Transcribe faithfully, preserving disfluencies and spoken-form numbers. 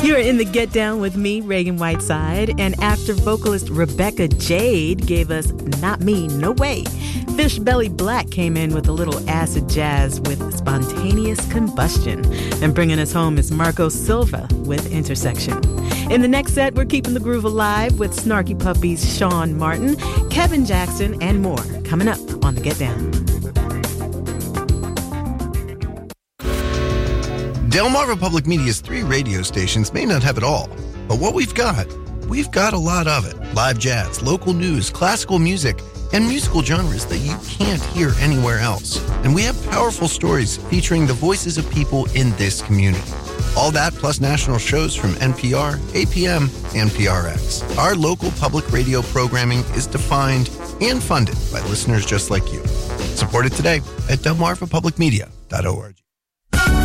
You're in the Get Down with me, Reagan Whiteside, and after vocalist Rebecca Jade gave us Not Me, No Way, Fish Belly Black came in with a little acid jazz with Spontaneous Combustion. And bringing us home is Marco Silva with Intersection. In the next set, we're keeping the groove alive with Snarky Puppy's Sean Martin, Kevin Jackson, and more coming up on the Get Down. Delmarva Public Media's three radio stations may not have it all, but what we've got, we've got a lot of it. Live jazz, local news, classical music, and musical genres that you can't hear anywhere else. And we have powerful stories featuring the voices of people in this community. All that plus national shows from N P R, A P M, and P R X. Our local public radio programming is defined and funded by listeners just like you. Support it today at delmarva public media dot org.